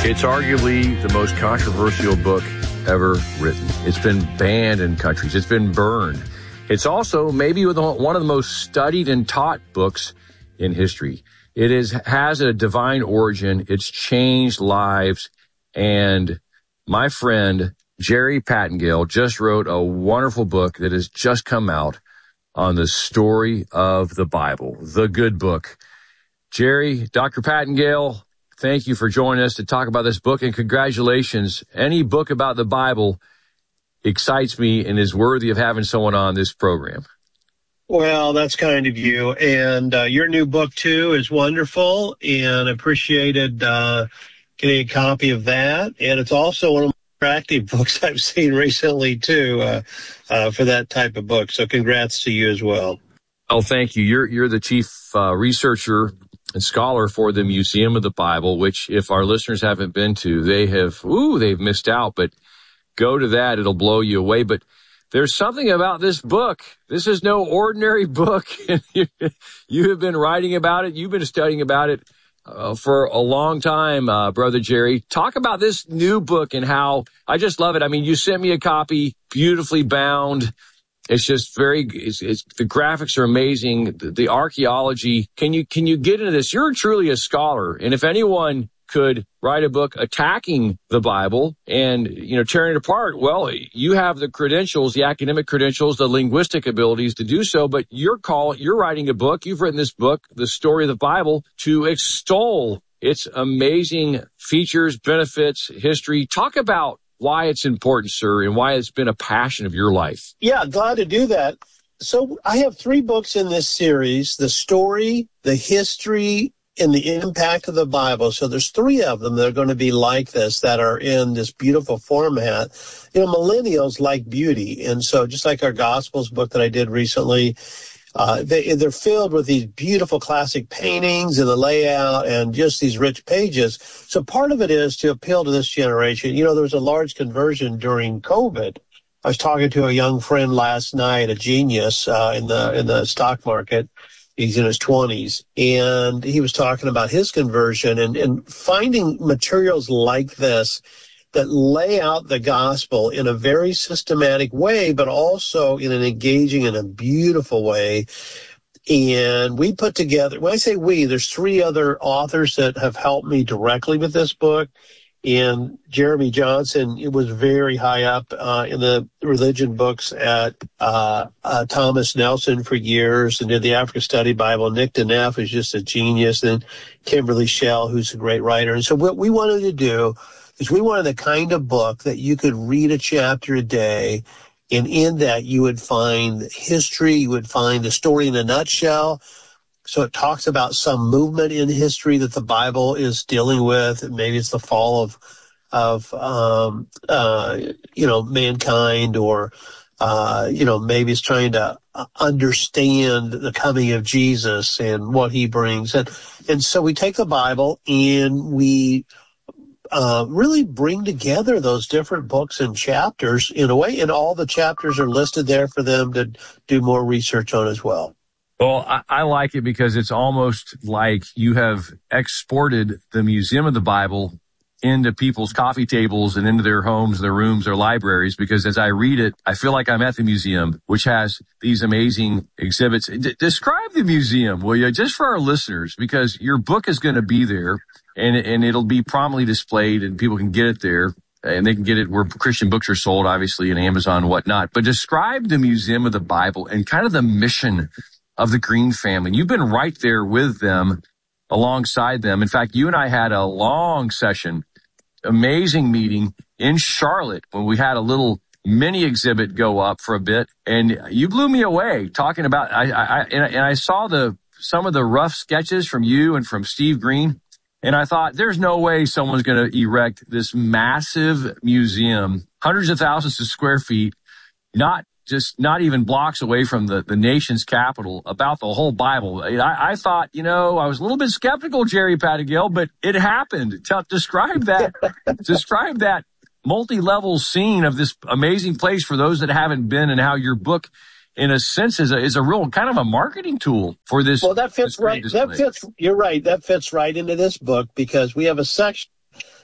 It's arguably the most controversial book ever written. It's been banned in countries. It's been burned. It's also maybe one of the most studied and taught books in history. It has a divine origin. It's changed lives. And my friend, Jerry Pattengale, just wrote a wonderful book that has just come out on the story of the Bible, the good book. Jerry, Dr. Pattengale, thank you for joining us to talk about this book, and congratulations. Any book about the Bible excites me and is worthy of having someone on this program. Well, that's kind of you. And your new book, too, is wonderful, and appreciated getting a copy of that. And it's also one of the more active books I've seen recently, too, for that type of book. So congrats to you as well. Oh, thank you. You're the chief researcher and scholar for the Museum of the Bible, which if our listeners haven't been to, they've missed out, but go to that. It'll blow you away. But there's something about this book. This is no ordinary book. You have been writing about it. You've been studying about it for a long time, Brother Jerry. Talk about this new book and how I just love it. I mean, you sent me a copy, beautifully bound. It's just the graphics are amazing. The archaeology. Can you get into this? You're truly a scholar. And if anyone could write a book attacking the Bible and, tearing it apart, well, you have the credentials, the academic credentials, the linguistic abilities to do so. But you're writing a book. You've written this book, The Story of the Bible, to extol its amazing features, benefits, history. Talk about why it's important, sir, and why it's been a passion of your life. Yeah, glad to do that. So I have 3 books in this series: the story, the history, and the impact of the Bible. So there's 3 of them that are going to be like this, that are in this beautiful format. Millennials like beauty. And so just like our Gospels book that I did recently, they're filled with these beautiful classic paintings and the layout and just these rich pages. So part of it is to appeal to this generation. There was a large conversion during COVID. I was talking to a young friend last night, a genius in the stock market. He's in his 20s, and he was talking about his conversion and finding materials like this that lay out the gospel in a very systematic way, but also in an engaging and a beautiful way. And we put together, when I say we, there's 3 other authors that have helped me directly with this book. And Jeremy Johnson, it was very high up in the religion books at Thomas Nelson for years, and did the Africa Study Bible. Nick DeNeff is just a genius, and Kimberly Shell, who's a great writer. And so what we wanted to do is we wanted the kind of book that you could read a chapter a day, and in that you would find history, you would find the story in a nutshell. So it talks about some movement in history that the Bible is dealing with. Maybe it's the fall of mankind, or maybe it's trying to understand the coming of Jesus and what he brings. And so we take the Bible and we really bring together those different books and chapters in a way, and all the chapters are listed there for them to do more research on as well. Well, I like it because it's almost like you have exported the Museum of the Bible into people's coffee tables and into their homes, their rooms, their libraries, because as I read it, I feel like I'm at the museum, which has these amazing exhibits. Describe the museum, will you, just for our listeners, because your book is going to be there, and it'll be prominently displayed, and people can get it there. And they can get it where Christian books are sold, obviously, in Amazon and whatnot. But describe the Museum of the Bible and kind of the mission of the Green family. You've been right there with them, alongside them. In fact, you and I had a long session, amazing meeting in Charlotte when we had a little mini exhibit go up for a bit, and you blew me away talking about. I saw some of the rough sketches from you and from Steve Green, and I thought, there's no way someone's going to erect this massive museum, hundreds of thousands of square feet, not not even blocks away from the nation's capital, about the whole Bible. I thought, I was a little bit skeptical, Jerry Pattengale, but it happened. Describe that multi-level scene of this amazing place for those that haven't been, and how your book, in a sense, is a real kind of a marketing tool for this. Well, that fits right. You're right. That fits right into this book, because we have a section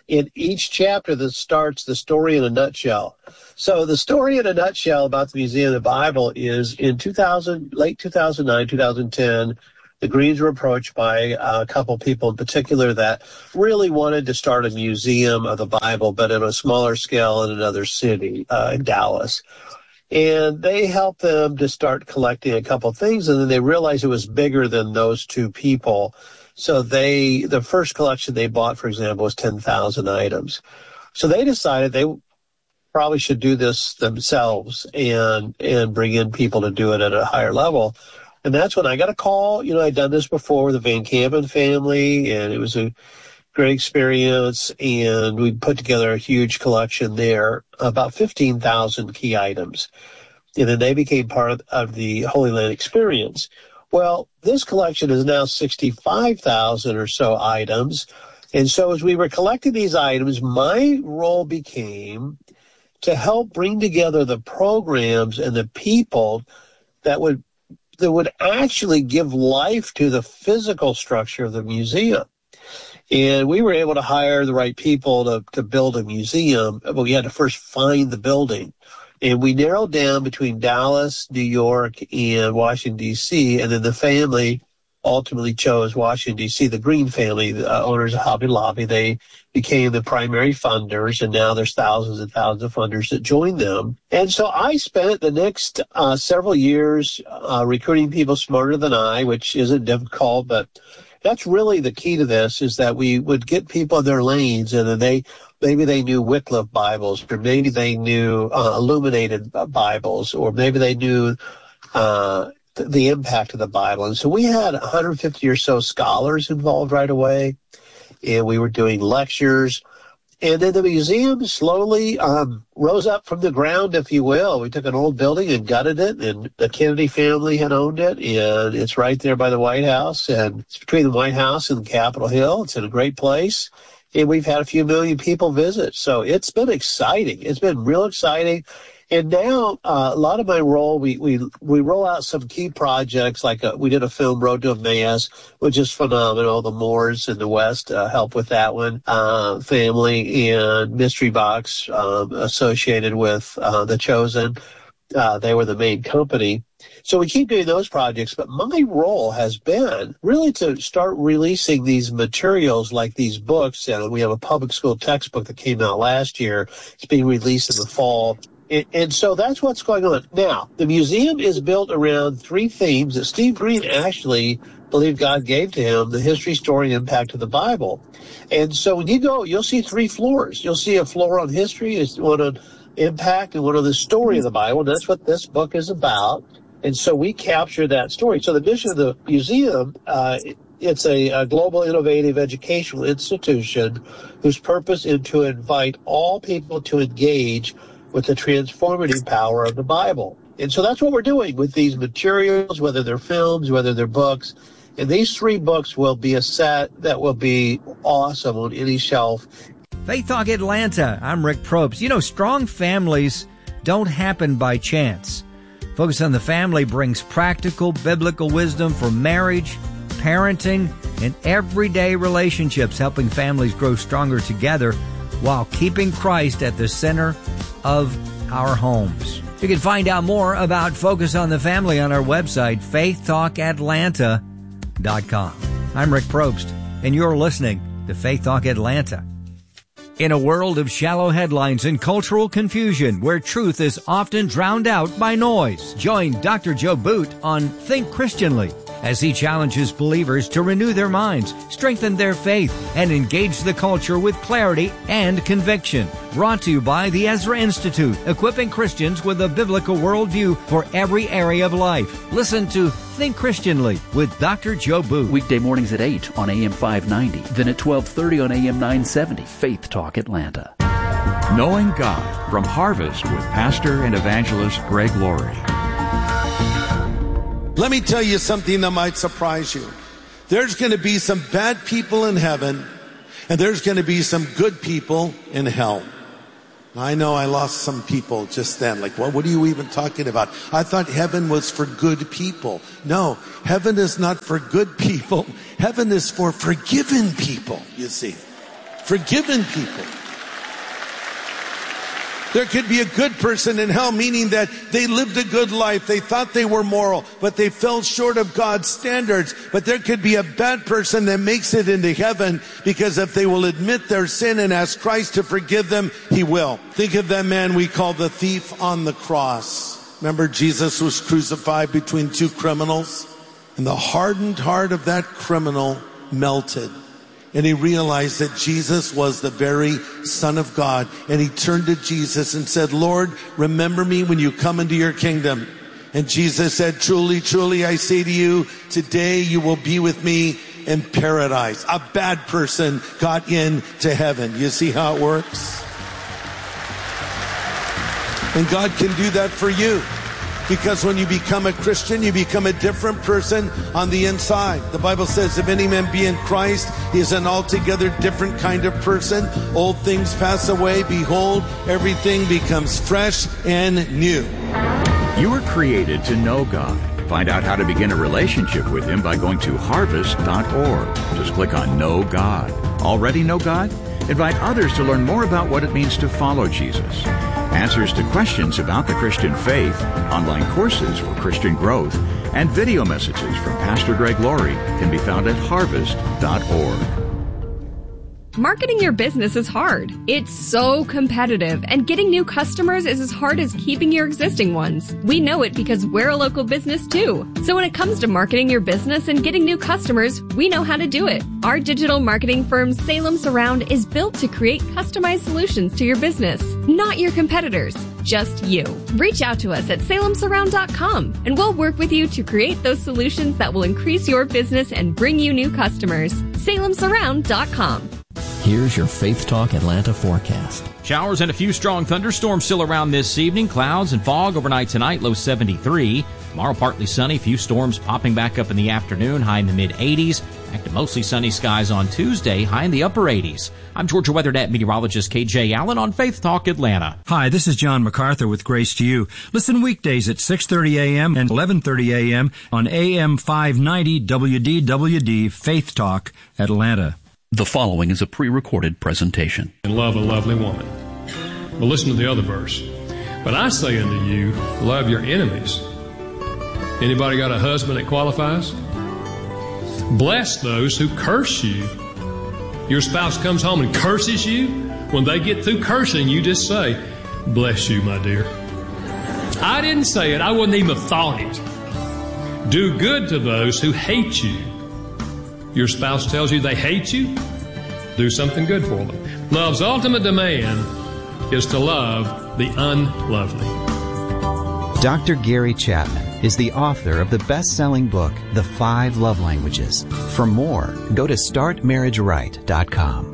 in each chapter that starts the story in a nutshell. So the story in a nutshell about the Museum of the Bible is in late 2009, 2010, the Greens were approached by a couple people in particular that really wanted to start a museum of the Bible, but in a smaller scale in another city, in Dallas. And they helped them to start collecting a couple things, and then they realized it was bigger than those two people. So the first collection they bought, for example, was 10,000 items. So they decided they probably should do this themselves and bring in people to do it at a higher level. And that's when I got a call. I'd done this before with the Van Campen family, and it was a great experience. And we put together a huge collection there, about 15,000 key items. And then they became part of the Holy Land experience. Well, this collection is now 65,000 or so items. And so as we were collecting these items, my role became to help bring together the programs and the people that would actually give life to the physical structure of the museum. And we were able to hire the right people to build a museum, but we had to first find the building. And we narrowed down between Dallas, New York, and Washington, D.C., and then the family ultimately chose Washington, D.C. The Green family, the owners of Hobby Lobby, they became the primary funders, and now there's thousands and thousands of funders that joined them. And so I spent the next several years recruiting people smarter than I, which isn't difficult, but that's really the key to this, is that we would get people in their lanes, and then maybe they knew Wycliffe Bibles, or maybe they knew illuminated Bibles, or maybe they knew the impact of the Bible. And so we had 150 or so scholars involved right away, and we were doing lectures. And then the museum slowly rose up from the ground, if you will. We took an old building and gutted it, and the Kennedy family had owned it, and it's right there by the White House, and it's between the White House and Capitol Hill. It's in a great place, and we've had a few million people visit. So it's been exciting. It's been real exciting. And now a lot of my role, we roll out some key projects, like we did a film, Road to Emmaus, which is phenomenal. The Moores in the West help with that one. Family and Mystery Box associated with The Chosen. They were the main company. So we keep doing those projects, but my role has been really to start releasing these materials like these books. And we have a public school textbook that came out last year. It's being released in the fall. And so that's what's going on. Now, the museum is built around three themes that Steve Green actually believed God gave to him: the history, story, and impact of the Bible. And so when you go, you'll see three floors. You'll see a floor on history, one on impact, and one on the story of the Bible. And that's what this book is about. And so we capture that story. So the mission of the museum, it's a global innovative educational institution whose purpose is to invite all people to engage with the transformative power of the Bible. And so that's what we're doing with these materials, whether they're films, whether they're books. And these three books will be a set that will be awesome on any shelf. Faith Talk Atlanta. I'm Rick Probst. Strong families don't happen by chance. Focus on the Family brings practical biblical wisdom for marriage, parenting, and everyday relationships, helping families grow stronger together while keeping Christ at the center of our homes. You can find out more about Focus on the Family on our website, faithtalkatlanta.com. I'm Rick Probst, and you're listening to Faith Talk Atlanta. In a world of shallow headlines and cultural confusion where truth is often drowned out by noise, join Dr. Joe Boot on Think Christianly as he challenges believers to renew their minds, strengthen their faith, and engage the culture with clarity and conviction. Brought to you by the Ezra Institute, equipping Christians with a biblical worldview for every area of life. Listen to Think Christianly with Dr. Joe Boot. Weekday mornings at 8 on AM 590, then at 12:30 on AM 970. Faith Talk Atlanta. Knowing God from Harvest with Pastor and Evangelist Greg Laurie. Let me tell you something that might surprise you. There's going to be some bad people in heaven, and there's going to be some good people in hell. I know I lost some people just then. Like, what are you even talking about? I thought heaven was for good people. No, heaven is not for good people. Heaven is for forgiven people, you see. forgiven people. There could be a good person in hell, meaning that they lived a good life. They thought they were moral, but they fell short of God's standards. But there could be a bad person that makes it into heaven, because if they will admit their sin and ask Christ to forgive them, He will. Think of that man we call the thief on the cross. Remember, Jesus was crucified between two criminals, and the hardened heart of that criminal melted. And he realized that Jesus was the very Son of God. And he turned to Jesus and said, Lord, remember me when you come into your kingdom. And Jesus said, truly, truly, I say to you, today you will be with me in paradise. A bad person got into heaven. You see how it works? And God can do that for you. Because when you become a Christian, you become a different person on the inside. The Bible says, if any man be in Christ, he is an altogether different kind of person. Old things pass away. Behold, everything becomes fresh and new. You were created to know God. Find out how to begin a relationship with Him by going to harvest.org. Just click on Know God. Already know God? Invite others to learn more about what it means to follow Jesus. Answers to questions about the Christian faith, online courses for Christian growth, and video messages from Pastor Greg Laurie can be found at harvest.org. Marketing your business is hard. It's so competitive, and getting new customers is as hard as keeping your existing ones. We know it because we're a local business too. So when it comes to marketing your business and getting new customers, we know how to do it. Our digital marketing firm, Salem Surround, is built to create customized solutions to your business, not your competitors, just you. Reach out to us at salemsurround.com, and we'll work with you to create those solutions that will increase your business and bring you new customers. salemsurround.com. Here's your Faith Talk Atlanta forecast. Showers and a few strong thunderstorms still around this evening. Clouds and fog overnight tonight, low 73. Tomorrow partly sunny, few storms popping back up in the afternoon, high in the mid-80s. Back to mostly sunny skies on Tuesday, high in the upper 80s. I'm Georgia WeatherNet meteorologist KJ Allen on Faith Talk Atlanta. Hi, this is John MacArthur with Grace to You. Listen weekdays at 6:30 a.m. and 11:30 a.m. on AM 590 WDWD Faith Talk Atlanta. The following is a pre-recorded presentation. And love a lovely woman. But listen to the other verse. But I say unto you, love your enemies. Anybody got a husband that qualifies? Bless those who curse you. Your spouse comes home and curses you. When they get through cursing, you just say, bless you, my dear. I didn't say it. I wouldn't even have thought it. Do good to those who hate you. Your spouse tells you they hate you, do something good for them. Love's ultimate demand is to love the unlovely. Dr. Gary Chapman is the author of the best-selling book, The 5 Love Languages. For more, go to startmarriageright.com.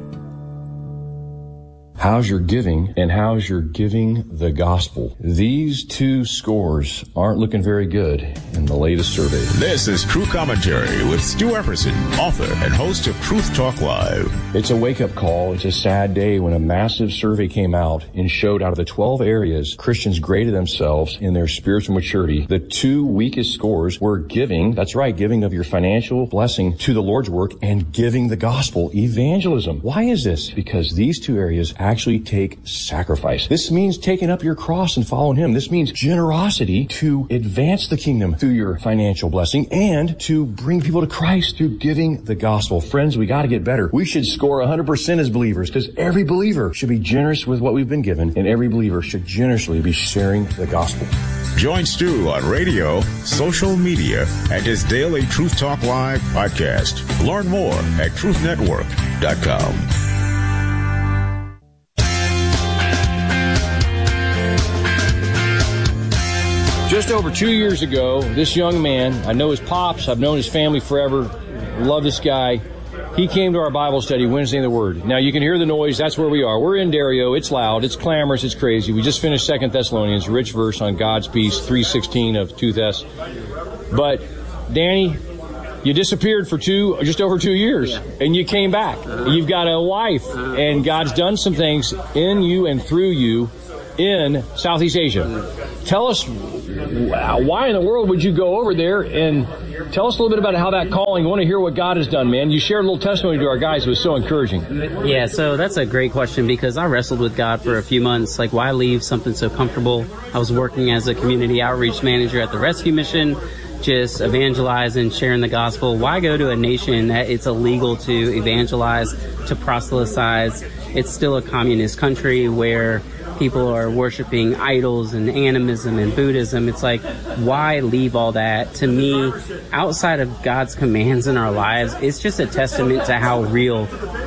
How's your giving, and how's your giving the gospel? These two scores aren't looking very good in the latest survey. This is True Commentary with Stu Epperson, author and host of Truth Talk Live. It's a wake-up call. It's a sad day when a massive survey came out and showed out of the 12 areas Christians graded themselves in their spiritual maturity, the 2 weakest scores were giving, that's right, giving of your financial blessing to the Lord's work, and giving the gospel, evangelism. Why is this? Because these 2 areas actually take sacrifice. This means taking up your cross and following Him. This means generosity to advance the kingdom through your financial blessing and to bring people to Christ through giving the gospel. Friends, we got to get better. We should score 100% as believers, because every believer should be generous with what we've been given, and every believer should generously be sharing the gospel. Join Stu on radio, social media, and his daily Truth Talk Live podcast. Learn more at truthnetwork.com. Just over 2 years ago, this young man, I know his pops, I've known his family forever, love this guy. He came to our Bible study Wednesday in the Word. Now you can hear the noise, that's where we are. We're in Dario, it's loud, it's clamorous, it's crazy. We just finished 2 Thessalonians, rich verse on God's peace, 3:16 of 2 Thess. But, Danny, you disappeared for just over 2 years, and you came back. You've got a wife, and God's done some things in you and through you in Southeast Asia. Tell us, why in the world would you go over there and Tell us a little bit about how that calling, I want to hear what God has done, man. You shared a little testimony to our guys. It was so encouraging. Yeah, so that's a great question because I wrestled with God for a few months. Like, why leave something so comfortable? I was working as a community outreach manager at the rescue mission, just evangelizing, sharing the gospel. Why go to a nation that it's illegal to evangelize, to proselytize? It's still a communist country where people are worshiping idols and animism and Buddhism. It's like, why leave all that? To me, outside of God's commands in our lives, it's just a testament to how real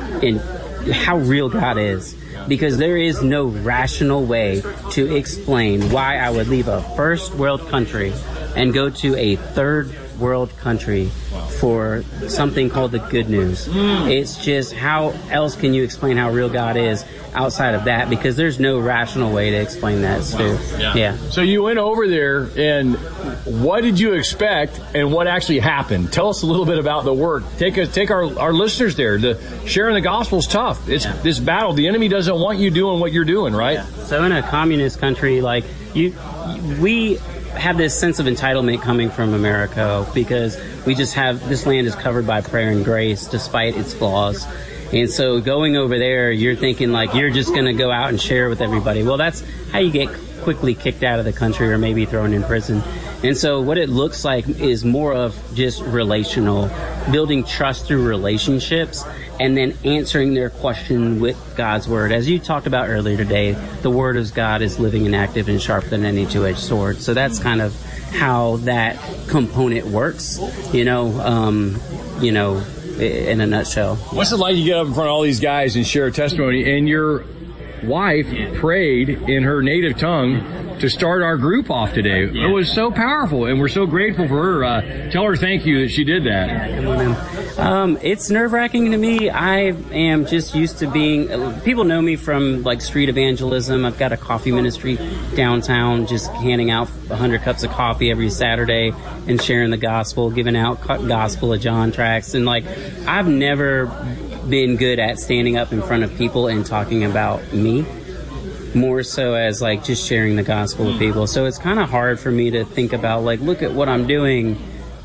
God is. Because there is no rational way to explain why I would leave a first world country and go to a third world country for something called the good news. It's just, how else can you explain how real God is outside of that? Because there's no rational way to explain that, Stu. Yeah. So you went over there, and what did you expect, and what actually happened? Tell us a little bit about the work. Take our listeners there. Sharing the gospel is tough. It's this battle. The enemy doesn't want you doing what you're doing, right? Yeah. So in a communist country, like we have this sense of entitlement coming from America because we just have, this land is covered by prayer and grace despite its flaws. And so going over there, you're thinking like you're just going to go out and share with everybody. Well, that's how you get quickly kicked out of the country or maybe thrown in prison. And so what it looks like is more of just relational, building trust through relationships, and then answering their question with God's word. As you talked about earlier today, the word of God is living and active and sharper than any two-edged sword. So that's kind of how that component works, in a nutshell. What's it like you get up in front of all these guys and share a testimony, and your wife prayed in her native tongue to start our group off today? It was so powerful, and we're so grateful for her. Tell her thank you that she did that. It's nerve-wracking to me. I am just used to being, people know me from like street evangelism. I've got a coffee ministry downtown, just handing out 100 cups of coffee every Saturday and sharing the gospel, giving out Gospel of John tracts. And like, I've never been good at standing up in front of people and talking about me, more so as like just sharing the gospel with people. So it's kind of hard for me to think about like, look at what I'm doing,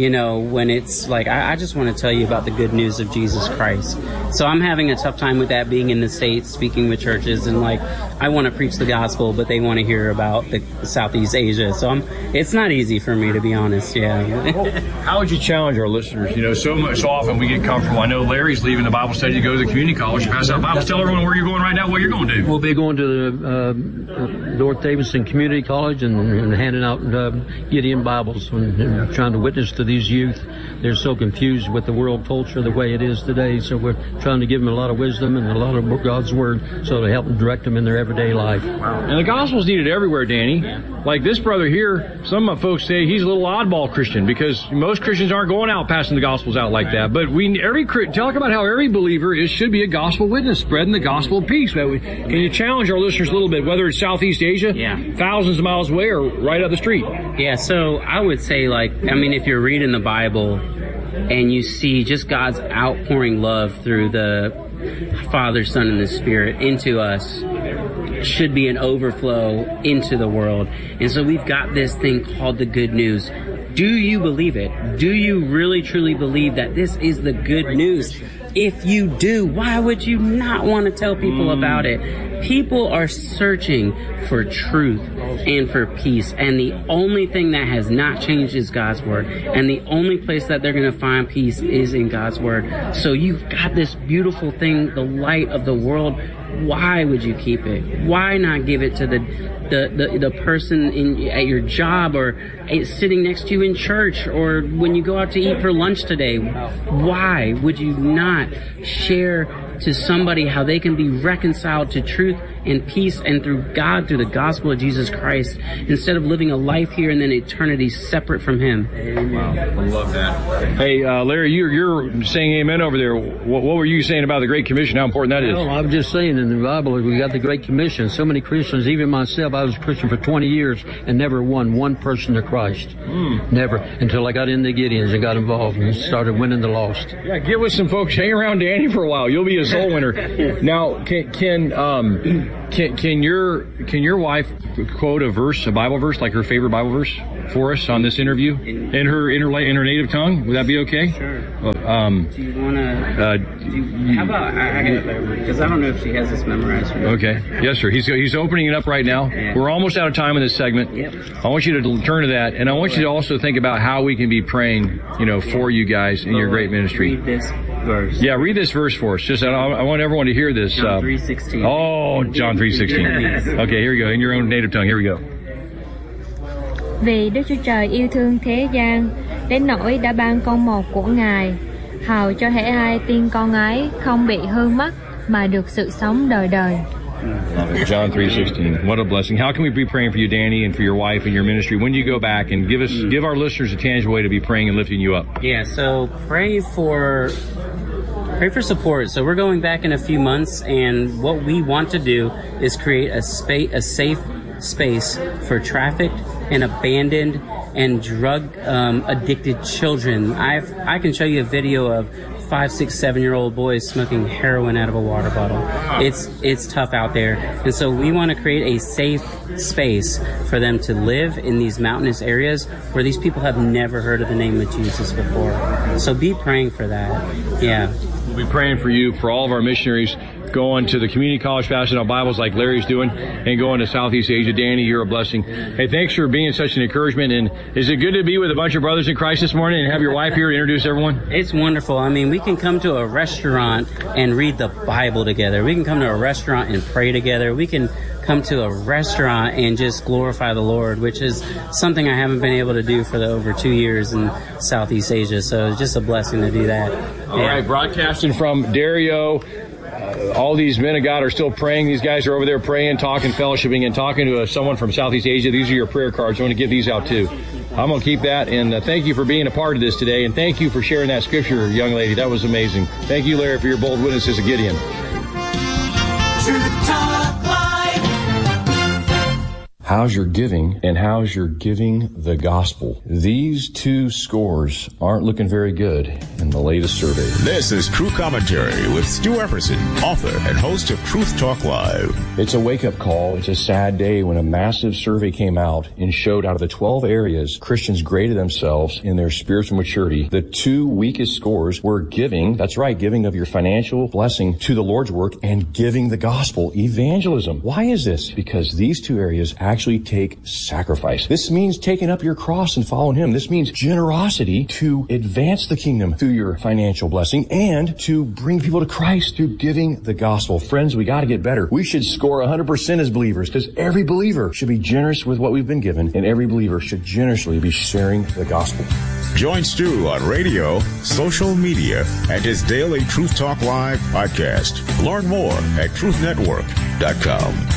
when it's like, I just want to tell you about the good news of Jesus Christ. So I'm having a tough time with that, being in the States, speaking with churches, and like, I want to preach the gospel, but they want to hear about the Southeast Asia. So it's not easy for me, to be honest. Yeah. How would you challenge our listeners? So often we get comfortable. I know Larry's leaving the Bible study to go to the community college to pass out Bibles. Tell everyone where you're going right now, what you're going to do. We'll be going to the North Davidson Community College and handing out Gideon Bibles and trying to witness to these youth. They're so confused with the world culture the way it is today. So we're trying to give them a lot of wisdom and a lot of God's word so to help them direct them in their everyday life. Wow. And the gospel's needed everywhere, Danny. Like this brother here, some of my folks say he's a little oddball Christian because most Christians aren't going out passing the gospels out like that. But talk about how every believer should be a gospel witness, spreading the gospel of peace. Can you challenge our listeners a little bit, whether it's Southeast Asia, thousands of miles away, or right up the street? Yeah, so I would say if you're reading the Bible and you see just God's outpouring love through the Father, Son, and the Spirit into us, should be an overflow into the world. And so we've got this thing called the good news. Do you believe it? Do you really truly believe that this is the good news? If you do, why would you not want to tell people about it? People are searching for truth and for peace, and the only thing that has not changed is God's word, and the only place that they're going to find peace is in God's word. So you've got this beautiful thing, the light of the world. Why would you keep it? Why not give it to the person at your job, or sitting next to you in church, or when you go out to eat for lunch today? Why would you not share to somebody how they can be reconciled to truth and peace and through God, through the gospel of Jesus Christ, instead of living a life here and then eternity separate from Him? Wow, I love that. Hey, Larry, you're saying amen over there. What were you saying about the Great Commission, how important that is? Well, I'm just saying in the Bible we got the Great Commission. So many Christians, even myself, I was a Christian for 20 years and never won one person to Christ. Never, until I got in the Gideons and got involved and started winning the lost. Yeah, get with some folks. Hang around Danny for a while. You'll be a soul winner. Now, Can your wife quote a verse, a Bible verse, like her favorite Bible verse, for us on this interview in her native tongue? Would that be okay? Sure. Do you want to? How about I got it there because I don't know if she has this memorized. Okay. Yes, sir. He's opening it up right now. Yeah. We're almost out of time in this segment. Yep. I want you to turn to that, and I want you to also think about how we can be praying, for you guys in your great ministry. Read this verse. Yeah, read this verse for us. Just I want everyone to hear this. John 3:16. Oh, John 3:16. Okay, here we go. In your own native tongue. Here we go. Vì Đức Chúa Trời yêu thương thế gian, đến nỗi đã ban con một của Ngài, hầu cho hễ ai tin con ấy không bị hư mất, mà được sự sống đời đời. John 3:16. What a blessing. How can we be praying for you, Danny, and for your wife and your ministry when you go back, and give our listeners a tangible way to be praying and lifting you up? Yeah, so pray for support. So we're going back in a few months, and what we want to do is create a safe space for trafficked and abandoned and drug addicted children. I can show you a video of 5, 6, 7-year-old boys smoking heroin out of a water bottle. It's tough out there, and so we want to create a safe space for them to live in these mountainous areas where these people have never heard of the name of Jesus before. So be praying for that. Yeah. We'll be praying for you, for all of our missionaries going to the community college passing out Bibles like Larry's doing, and going to Southeast Asia. Danny, you're a blessing. Hey, thanks for being such an encouragement. And is it good to be with a bunch of brothers in Christ this morning and have your wife here introduce everyone? It's wonderful. I mean, we can come to a restaurant and read the Bible together. We can come to a restaurant and pray together. We can come to a restaurant and just glorify the Lord, which is something I haven't been able to do for the over 2 years in Southeast Asia. So it's just a blessing to do that. All right, broadcasting from Dario. All these men of God are still praying. These guys are over there praying, talking, fellowshipping, and talking to someone from Southeast Asia. These are your prayer cards. I want to give these out too. I'm going to keep that, and thank you for being a part of this today, and thank you for sharing that scripture, young lady. That was amazing. Thank you, Larry, for your bold witnesses of Gideon. How's your giving, and how's your giving the gospel? These two scores aren't looking very good in the latest survey. This is True Commentary with Stu Epperson, author and host of Truth Talk Live. It's a wake-up call. It's a sad day when a massive survey came out and showed out of the 12 areas Christians graded themselves in their spiritual maturity, the 2 weakest scores were giving, that's right, giving of your financial blessing to the Lord's work, and giving the gospel, evangelism. Why is this? Because these two areas actually take sacrifice. This means taking up your cross and following Him. This means generosity to advance the kingdom through your financial blessing and to bring people to Christ through giving the gospel. Friends, we got to get better. We should score 100% as believers, because every believer should be generous with what we've been given, and every believer should generously be sharing the gospel. Join Stu on radio, social media, and his daily Truth Talk Live podcast. Learn more at truthnetwork.com.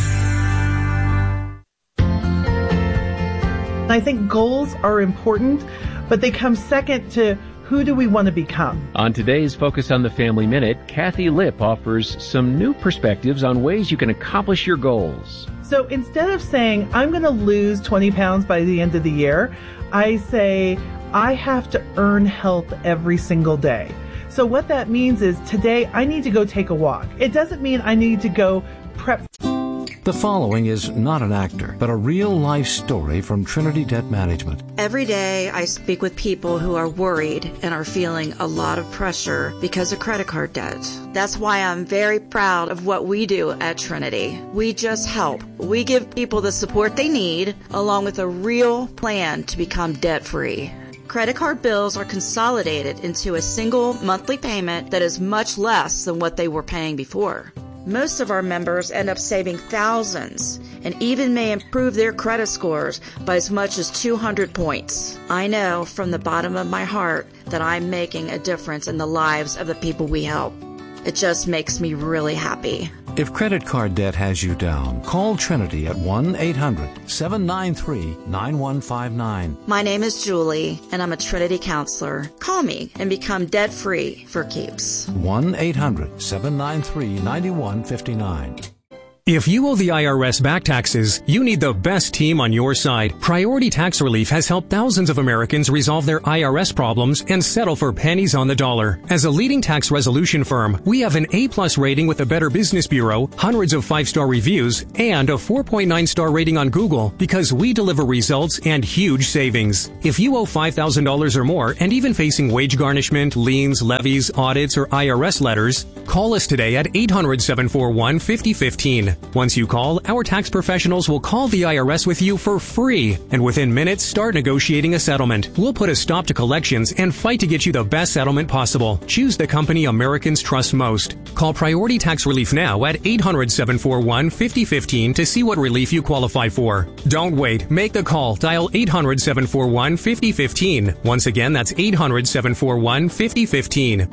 I think goals are important, but they come second to who do we want to become. On today's Focus on the Family Minute, Kathy Lipp offers some new perspectives on ways you can accomplish your goals. So instead of saying, I'm going to lose 20 pounds by the end of the year, I say, I have to earn health every single day. So what that means is today I need to go take a walk. It doesn't mean I need to go prep. The following is not an actor, but a real-life story from Trinity Debt Management. Every day I speak with people who are worried and are feeling a lot of pressure because of credit card debt. That's why I'm very proud of what we do at Trinity. We just help. We give people the support they need, along with a real plan to become debt-free. Credit card bills are consolidated into a single monthly payment that is much less than what they were paying before. Most of our members end up saving thousands and even may improve their credit scores by as much as 200 points. I know from the bottom of my heart that I'm making a difference in the lives of the people we help. It just makes me really happy. If credit card debt has you down, call Trinity at 1-800-793-9159. My name is Julie, and I'm a Trinity counselor. Call me and become debt-free for keeps. 1-800-793-9159. If you owe the IRS back taxes, you need the best team on your side. Priority Tax Relief has helped thousands of Americans resolve their IRS problems and settle for pennies on the dollar. As a leading tax resolution firm, we have an A+ rating with the Better Business Bureau, hundreds of 5-star reviews, and a 4.9-star rating on Google because we deliver results and huge savings. If you owe $5,000 or more and even facing wage garnishment, liens, levies, audits, or IRS letters, call us today at 800-741-5015. Once you call, our tax professionals will call the IRS with you for free, and within minutes, start negotiating a settlement. We'll put a stop to collections and fight to get you the best settlement possible. Choose the company Americans trust most. Call Priority Tax Relief now at 800-741-5015 to see what relief you qualify for. Don't wait. Make the call. Dial 800-741-5015. Once again, that's 800-741-5015.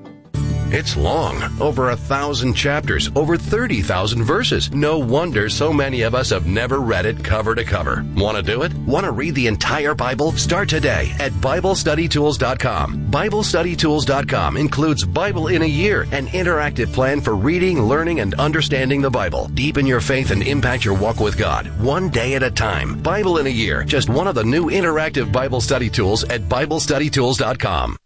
It's long, over 1,000 chapters, over 30,000 verses. No wonder so many of us have never read it cover to cover. Want to do it? Want to read the entire Bible? Start today at BibleStudyTools.com. BibleStudyTools.com includes Bible in a Year, an interactive plan for reading, learning, and understanding the Bible. Deepen your faith and impact your walk with God, one day at a time. Bible in a Year, just one of the new interactive Bible study tools at BibleStudyTools.com.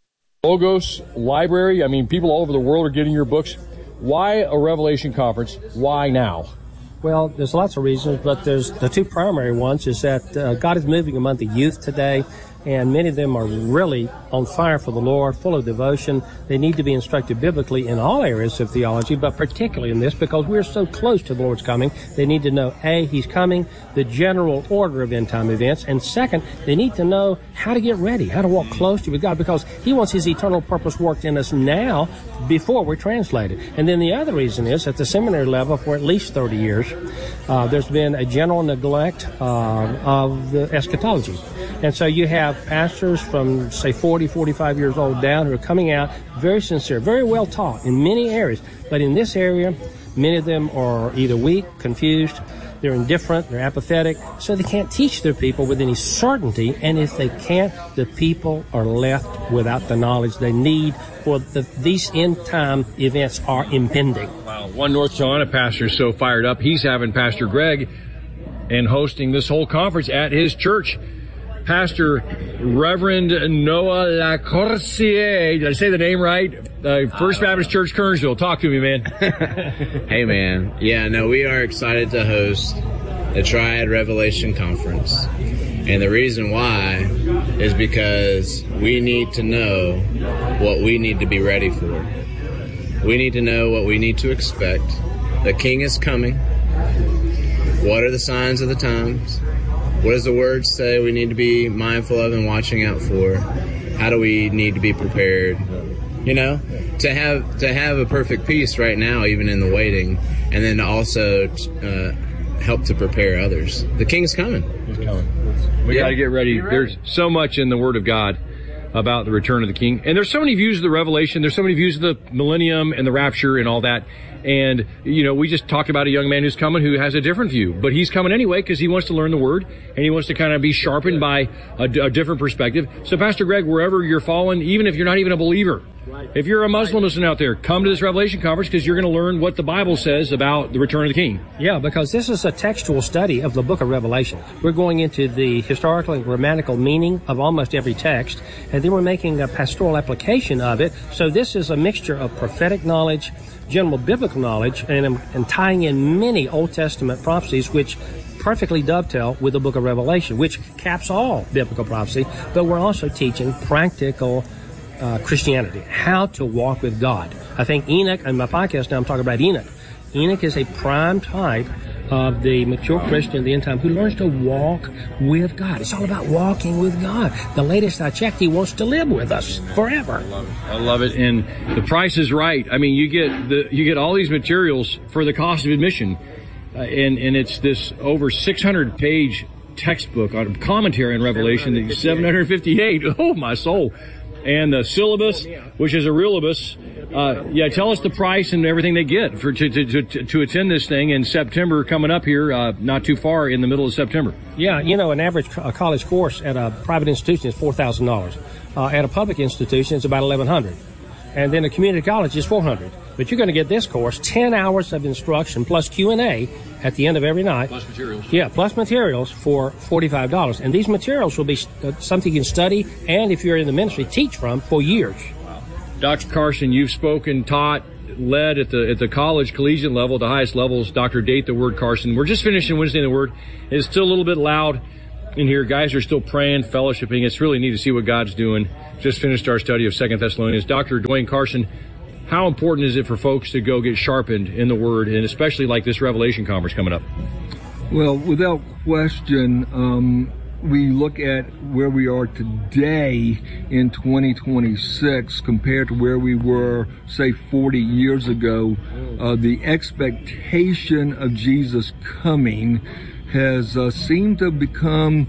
Logos Library, I mean, people all over the world are getting your books. Why a Revelation conference? Why now? Well, there's lots of reasons, but there's the two primary ones is that God is moving among the youth today, and many of them are really on fire for the Lord, full of devotion. They need to be instructed biblically in all areas of theology, but particularly in this because we're so close to the Lord's coming. They need to know, A, He's coming, the general order of end-time events, and second, they need to know how to get ready, how to walk closely with God, because He wants His eternal purpose worked in us now before we're translated. And then the other reason is, at the seminary level for at least 30 years, there's been a general neglect of the eschatology. And so you have pastors from, say, 40, 45 years old down who are coming out very sincere, very well taught in many areas. But in this area, many of them are either weak, confused, they're indifferent, they're apathetic, so they can't teach their people with any certainty. And if they can't, the people are left without the knowledge they need for these end-time events are impending. Wow. One North Carolina pastor is so fired up, he's having Pastor Greg and hosting this whole conference at his church. Pastor Reverend Noah Lacourcier. Did I say the name right? First Baptist Church, Kernersville. Talk to me, man. Hey, man. Yeah, no, we are excited to host the Triad Revelation Conference. And the reason why is because we need to know what we need to be ready for. We need to know what we need to expect. The King is coming. What are the signs of the times? What does the Word say we need to be mindful of and watching out for? How do we need to be prepared? You know, to have a perfect peace right now, even in the waiting, and then to also help to prepare others. The King's coming. He's coming. We got to get ready. There's so much in the Word of God about the return of the King. And there's so many views of the Revelation. There's so many views of the millennium and the rapture and all that. And, you know, we just talked about a young man who's coming who has a different view. But he's coming anyway because he wants to learn the Word and he wants to kind of be sharpened by a different perspective. So, Pastor Greg, wherever you're following, even if you're not even a believer, if you're a Muslim listening out there, come to this Revelation conference because you're going to learn what the Bible says about the return of the King. Yeah, because this is a textual study of the book of Revelation. We're going into the historical and grammatical meaning of almost every text, and then we're making a pastoral application of it. So this is a mixture of prophetic knowledge, general biblical knowledge, and tying in many Old Testament prophecies, which perfectly dovetail with the book of Revelation, which caps all biblical prophecy, but we're also teaching practical Christianity, how to walk with God. I think Enoch, in my podcast now I'm talking about Enoch. Enoch is a prime type of the mature Christian in the end time who learns to walk with God. It's all about walking with God. The latest I checked, he wants to live with us forever. I love it. And the price is right. I mean, you get all these materials for the cost of admission. And it's this over 600 page textbook on commentary on Revelation, the 758. Oh, my soul. And the syllabus, which is a realibus. Tell us the price and everything they get to attend this thing in September coming up here, not too far in the middle of September. Yeah, you know, an average college course at a private institution is $4,000. At a public institution, it's about $1,100. And then a community college is $400. But you're going to get this course, 10 hours of instruction plus Q&A at the end of every night. Plus materials. Yeah, plus materials for $45. And these materials will be something you can study and, if you're in the ministry, teach from for years. Wow. Dr. Carson, you've spoken, taught, led at the college, collegiate level, the highest levels. Dr. Date the Word Carson. We're just finishing Wednesday in the Word. It's still a little bit loud in here. Guys are still praying, fellowshipping. It's really neat to see what God's doing. Just finished our study of 2 Thessalonians. Dr. Dwayne Carson, how important is it for folks to go get sharpened in the Word, and especially like this Revelation Conference coming up? Well, without question, we look at where we are today in 2026 compared to where we were, say, 40 years ago. The expectation of Jesus coming has seemed to become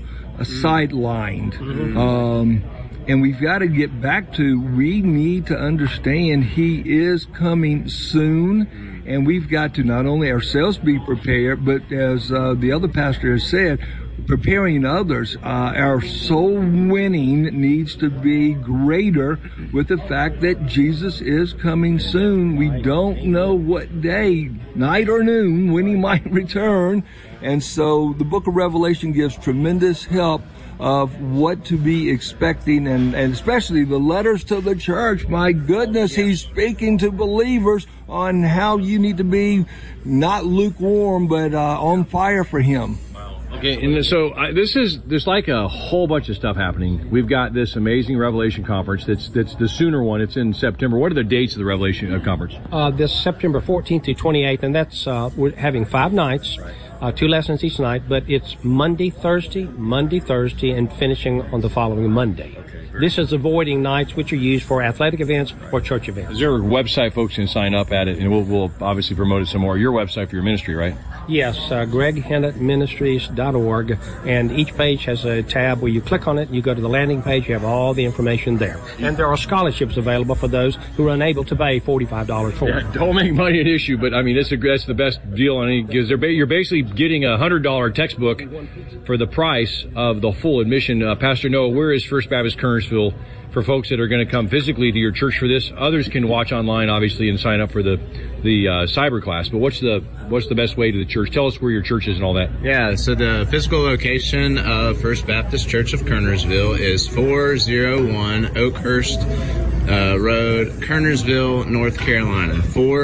sidelined. And we've got to get back to, we need to understand He is coming soon, and we've got to not only ourselves be prepared, but as the other pastor has said, preparing others. Our soul winning needs to be greater with the fact that Jesus is coming soon. We don't know what day, night or noon, when He might return. And so the book of Revelation gives tremendous help of what to be expecting, and especially the letters to the church. My goodness, He's speaking to believers on how you need to be not lukewarm, but on fire for Him. Okay, and so there's like a whole bunch of stuff happening. We've got this amazing Revelation Conference. That's the sooner one. It's in September. What are the dates of the Revelation Conference? This September 14th through 28th, and that's we're having 5 nights. 2 lessons each night, but it's Monday, Thursday, and finishing on the following Monday. This is avoiding nights which are used for athletic events or church events. Is there a website folks can sign up at it? And we'll obviously promote it some more. Your website for your ministry, right? Yes, GregHennettMinistries.org, and each page has a tab where you click on it, you go to the landing page, you have all the information there. And there are scholarships available for those who are unable to pay $45 for it. Don't make money an issue, but I mean, that's the best deal on any, because you're basically getting a $100 textbook for the price of the full admission. Pastor Noah, where is First Baptist Kernersville for folks that are going to come physically to your church for this? Others can watch online, obviously, and sign up for the cyber class. But what's the best way to the church? Tell us where your church is and all that. Yeah, so the physical location of First Baptist Church of Kernersville is 401 Oakhurst Road, Kernersville, North Carolina.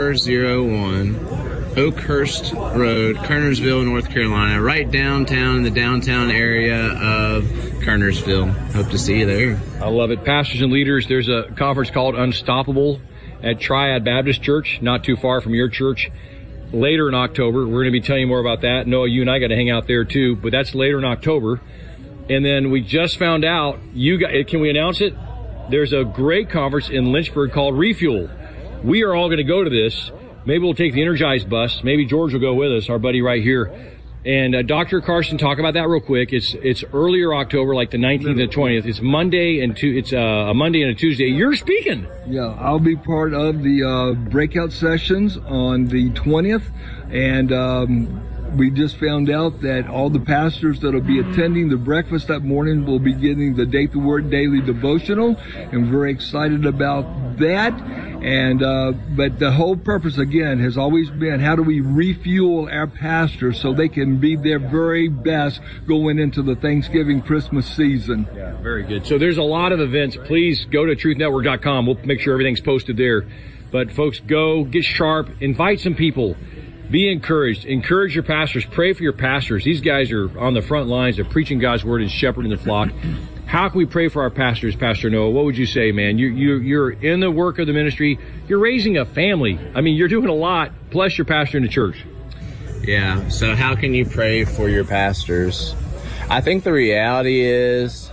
401 Oakhurst Road, Kernersville, North Carolina, right downtown in the downtown area of Kernersville. Hope to see you there. I love it. Pastors and leaders, there's a conference called Unstoppable at Triad Baptist Church, not too far from your church. Later in October, we're going to be telling you more about that. Noah, you and I got to hang out there too, but that's later in October. And then we just found out, can we announce it? There's a great conference in Lynchburg called Refuel. We are all going to go to this. Maybe we'll take the Energize bus. Maybe George will go with us, our buddy right here. And Dr. Carson, talk about that real quick. It's earlier October, like the 19th and the 20th. It's Monday and it's a Monday and a Tuesday. You're speaking. Yeah, I'll be part of the breakout sessions on the 20th, and we just found out that all the pastors that will be attending the breakfast that morning will be getting the Date the Word Daily Devotional. I'm very excited about that. And but the whole purpose, again, has always been, how do we refuel our pastors so they can be their very best going into the Thanksgiving, Christmas season? Yeah, very good. So there's a lot of events. Please go to truthnetwork.com. We'll make sure everything's posted there. But folks, go, get sharp, invite some people. Be encouraged. Encourage your pastors. Pray for your pastors. These guys are on the front lines. They're preaching God's word and shepherding the flock. How can we pray for our pastors, Pastor Noah? What would you say, man? You're in the work of the ministry. You're raising a family. I mean, you're doing a lot. Plus, you're pastoring the church. Yeah. So how can you pray for your pastors? I think the reality is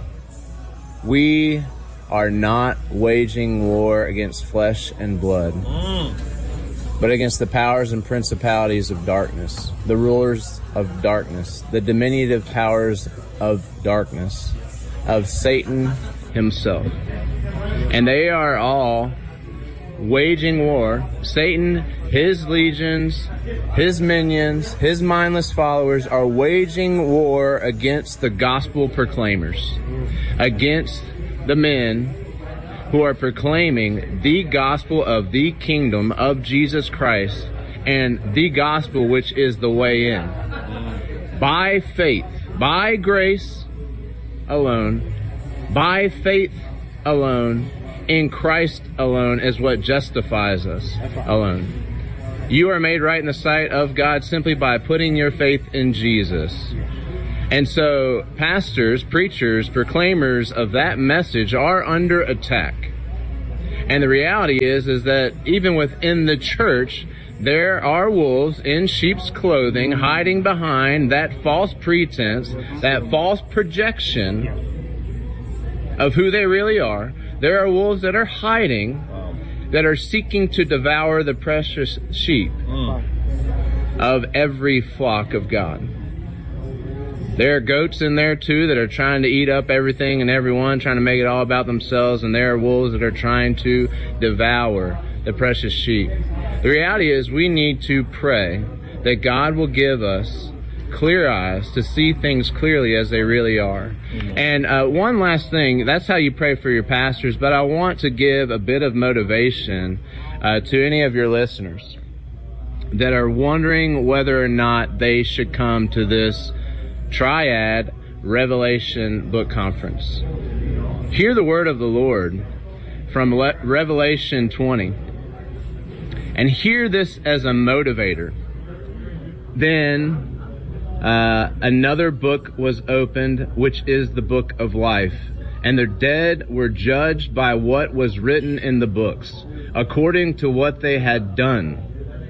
we are not waging war against flesh and blood, but against the powers and principalities of darkness, the rulers of darkness, the diminutive powers of darkness, of Satan himself. And they are all waging war. Satan, his legions, his minions, his mindless followers are waging war against the gospel proclaimers, against the men who are proclaiming the gospel of the kingdom of Jesus Christ and the gospel which is the way in. By faith, by grace alone, by faith alone, in Christ alone is what justifies us alone. You are made right in the sight of God simply by putting your faith in Jesus. And so pastors, preachers, proclaimers of that message are under attack. And the reality is that even within the church, there are wolves in sheep's clothing hiding behind that false pretense, that false projection of who they really are. There are wolves that are hiding, that are seeking to devour the precious sheep of every flock of God. There are goats in there too that are trying to eat up everything and everyone, trying to make it all about themselves, and there are wolves that are trying to devour the precious sheep. The reality is we need to pray that God will give us clear eyes to see things clearly as they really are. And one last thing, that's how you pray for your pastors, but I want to give a bit of motivation to any of your listeners that are wondering whether or not they should come to this Triad Revelation Book Conference. Hear the word of the Lord from Revelation 20, and hear this as a motivator. Then another book was opened, which is the book of life. And the dead were judged by what was written in the books, according to what they had done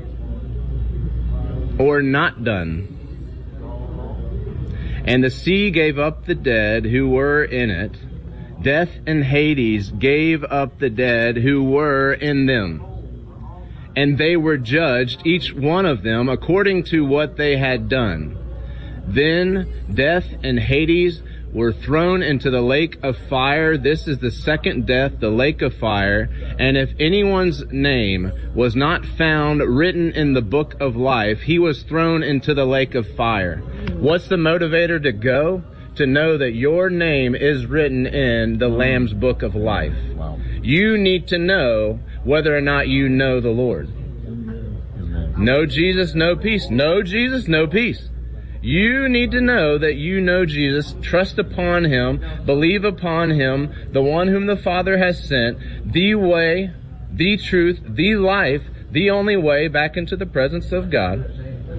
or not done. And the sea gave up the dead who were in it. Death and Hades gave up the dead who were in them. And they were judged, each one of them, according to what they had done. Then death and Hades were thrown into the lake of fire. This is the second death, the lake of fire. And if anyone's name was not found written in the book of life, he was thrown into the lake of fire. What's the motivator to go? To know that your name is written in the Lamb's book of life. Wow. You need to know whether or not you know the Lord. No Jesus, no peace. No Jesus, no peace. You need to know that you know Jesus, trust upon Him, believe upon Him, the one whom the Father has sent, the way, the truth, the life, the only way back into the presence of God.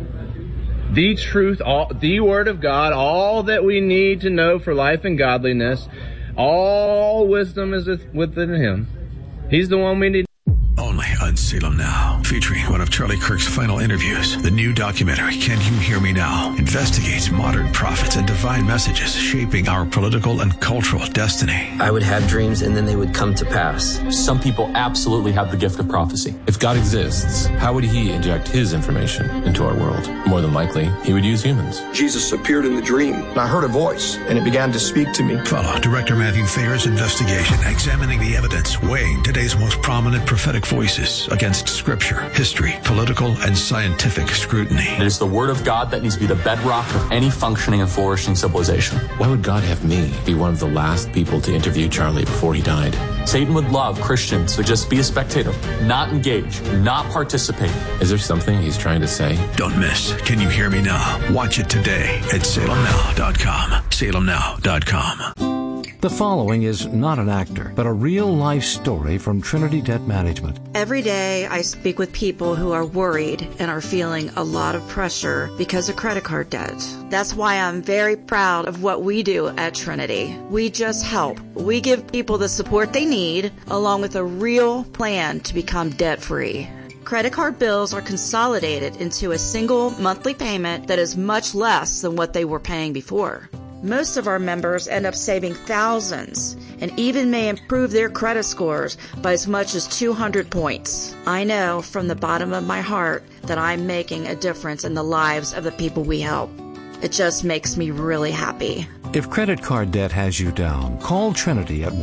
The truth, the Word of God, all that we need to know for life and godliness. All wisdom is within Him. He's the one we need. Only on Salem Now, featuring one of Charlie Kirk's final interviews. The new documentary, Can You Hear Me Now?, investigates modern prophets and divine messages shaping our political and cultural destiny. I would have dreams and then they would come to pass. Some people absolutely have the gift of prophecy. If God exists, how would He inject His information into our world? More than likely, He would use humans. Jesus appeared in the dream, and I heard a voice, and it began to speak to me. Follow Director Matthew Thayer's investigation, examining the evidence, weighing today's most prominent prophetic voices against scripture, history, political, and scientific scrutiny. It is the Word of God that needs to be the bedrock of any functioning and flourishing civilization. Why would God have me be one of the last people to interview Charlie before he died? Satan would love Christians to just be a spectator, not engage, not participate. Is there something he's trying to say? Don't miss Can You Hear Me Now? Watch it today at salemnow.com. salemnow.com. The following is not an actor, but a real-life story from Trinity Debt Management. Every day I speak with people who are worried and are feeling a lot of pressure because of credit card debt. That's why I'm very proud of what we do at Trinity. We just help. We give people the support they need, along with a real plan to become debt-free. Credit card bills are consolidated into a single monthly payment that is much less than what they were paying before. Most of our members end up saving thousands and even may improve their credit scores by as much as 200 points. I know from the bottom of my heart that I'm making a difference in the lives of the people we help. It just makes me really happy. If credit card debt has you down, call Trinity at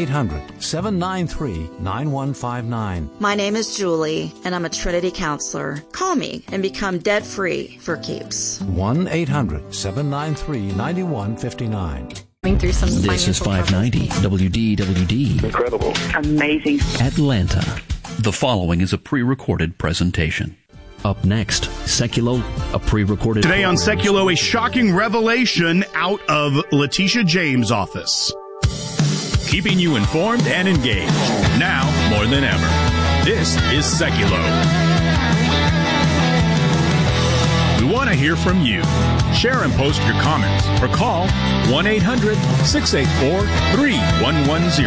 1-800-793-9159. My name is Julie, and I'm a Trinity counselor. Call me and become debt-free for keeps. 1-800-793-9159. going through some This is 590 WDWD. Incredible. Amazing. Atlanta. The following is a pre-recorded presentation. Up next, Seculo, a pre-recorded... Today on Seculo, a shocking revelation out of Letitia James' office. Keeping you informed and engaged, now more than ever. This is Seculo. We want to hear from you. Share and post your comments or call 1-800-684-3110.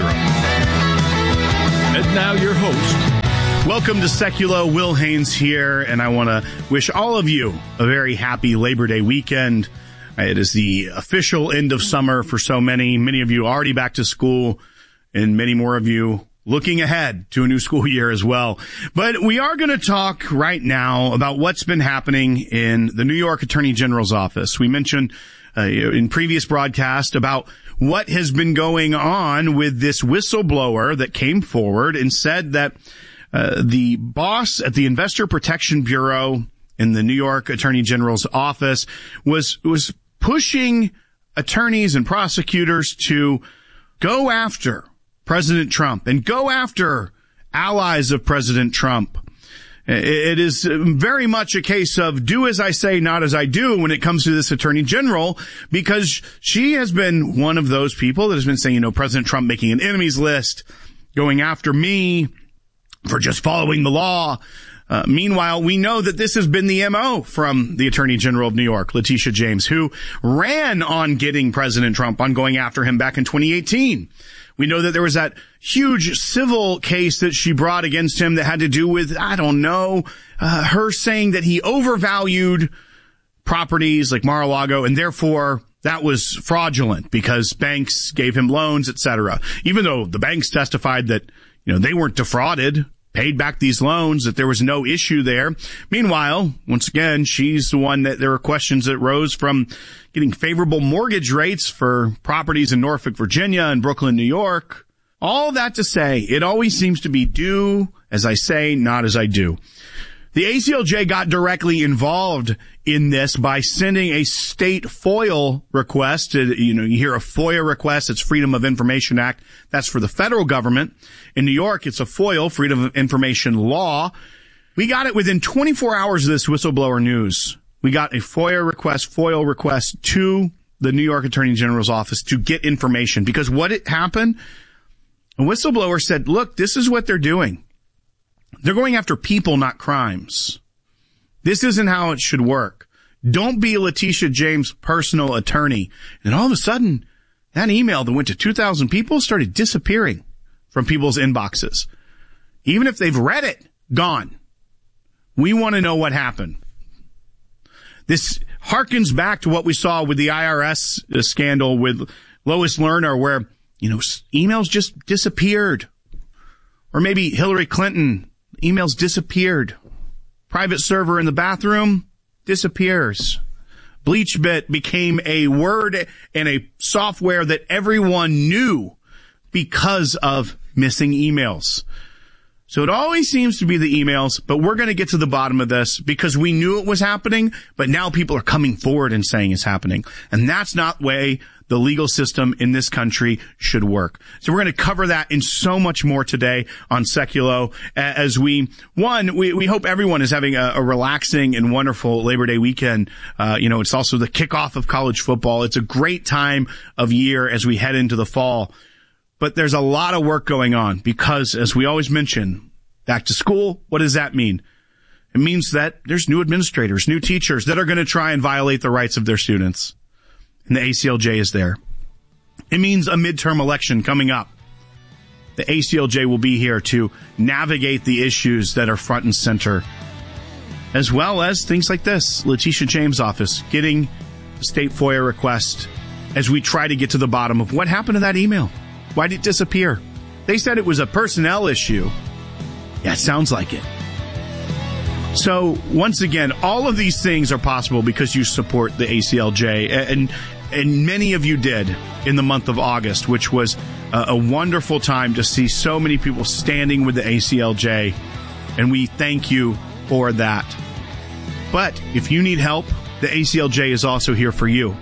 And now your host. Welcome to Seculo. Will Haynes here, and I want to wish all of you a very happy Labor Day weekend. It is the official end of summer for so many. Many of you already back to school, and many more of you looking ahead to a new school year as well. But we are going to talk right now about what's been happening in the New York Attorney General's office. We mentioned in previous broadcast about what has been going on with this whistleblower that came forward and said that the boss at the Investor Protection Bureau in the New York Attorney General's office was pushing attorneys and prosecutors to go after President Trump and go after allies of President Trump. It is very much a case of do as I say, not as I do when it comes to this Attorney General, because she has been one of those people that has been saying, President Trump making an enemies list, going after me for just following the law. Meanwhile, we know that this has been the MO from the Attorney General of New York, Letitia James, who ran on getting President Trump, on going after him back in 2018. We know that there was that huge civil case that she brought against him that had to do with, her saying that he overvalued properties like Mar-a-Lago, and therefore that was fraudulent because banks gave him loans, etc. Even though the banks testified that, they weren't defrauded, paid back these loans, that there was no issue there. Meanwhile, once again, she's the one that there were questions that rose from getting favorable mortgage rates for properties in Norfolk, Virginia and Brooklyn, New York. All that to say, it always seems to be do as I say, not as I do. The ACLJ got directly involved in this by sending a state FOIL request. You hear a FOIA request, it's Freedom of Information Act. That's for the federal government. In New York, it's a FOIL, Freedom of Information Law. We got it within 24 hours of this whistleblower news. We got a FOIL request to the New York Attorney General's office to get information, because what had happened, a whistleblower said, look, this is what they're doing. They're going after people, not crimes. This isn't how it should work. Don't be Letitia James' personal attorney. And all of a sudden, that email that went to 2,000 people started disappearing from people's inboxes. Even if they've read it, gone. We want to know what happened. This harkens back to what we saw with the IRS scandal with Lois Lerner, where, emails just disappeared. Or maybe Hillary Clinton, emails disappeared. Private server in the bathroom disappears. BleachBit became a word and a software that everyone knew because of missing emails. So it always seems to be the emails, but we're going to get to the bottom of this because we knew it was happening, but now people are coming forward and saying it's happening. And that's not the way the legal system in this country should work. So we're going to cover that and so much more today on Seculo as we hope everyone is having a relaxing and wonderful Labor Day weekend. It's also the kickoff of college football. It's a great time of year as we head into the fall. But there's a lot of work going on because, as we always mention, back to school, what does that mean? It means that there's new administrators, new teachers that are going to try and violate the rights of their students. And the ACLJ is there. It means a midterm election coming up. The ACLJ will be here to navigate the issues that are front and center, as well as things like this. Letitia James' office getting a state FOIA request as we try to get to the bottom of what happened to that email. Why did it disappear? They said it was a personnel issue. Yeah, it sounds like it. So, once again, all of these things are possible because you support the ACLJ, and many of you did in the month of August, which was a wonderful time to see so many people standing with the ACLJ, and we thank you for that. But if you need help, the ACLJ is also here for you.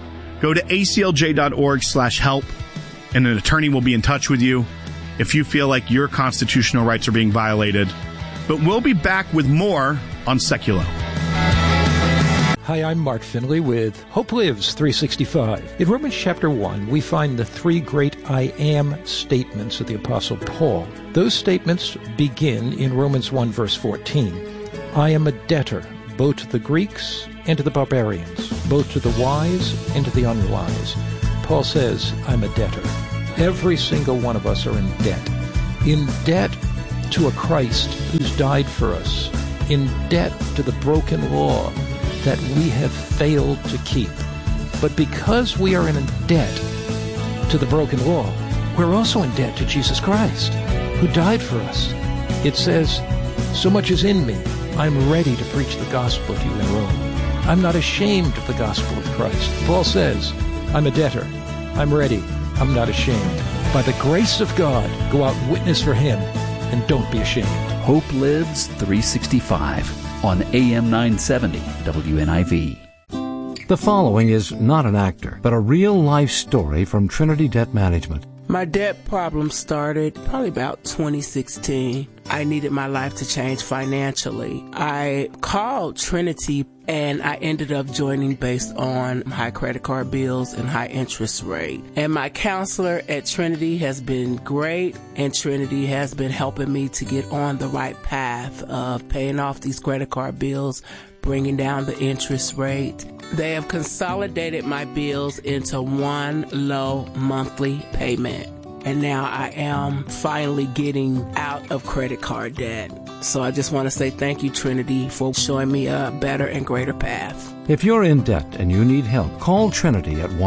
Go to aclj.org/help, and an attorney will be in touch with you if you feel like your constitutional rights are being violated. But we'll be back with more on Seculo. Hi, I'm Mark Finley with Hope Lives 365. In Romans chapter 1, we find the three great I am statements of the Apostle Paul. Those statements begin in Romans 1, verse 14. I am a debtor, both to the Greeks and to the barbarians, both to the wise and to the unwise. Paul says, I'm a debtor. Every single one of us are in debt. In debt to a Christ who's died for us. In debt to the broken law that we have failed to keep. But because we are in debt to the broken law, we're also in debt to Jesus Christ, who died for us. It says, so much is in me, I'm ready to preach the gospel to you in Rome. I'm not ashamed of the gospel of Christ. Paul says, I'm a debtor. I'm ready. I'm not ashamed. By the grace of God, go out and witness for him, and don't be ashamed. Hope Lives 365 on AM 970 WNIV. The following is not an actor, but a real-life story from Trinity Debt Management. My debt problem started probably about 2016. I needed my life to change financially. I called Trinity and I ended up joining based on high credit card bills and high interest rate. And my counselor at Trinity has been great, and Trinity has been helping me to get on the right path of paying off these credit card bills, bringing down the interest rate. They have consolidated my bills into one low monthly payment. And now I am finally getting out of credit card debt. So I just want to say thank you, Trinity, for showing me a better and greater path. If you're in debt and you need help, call Trinity at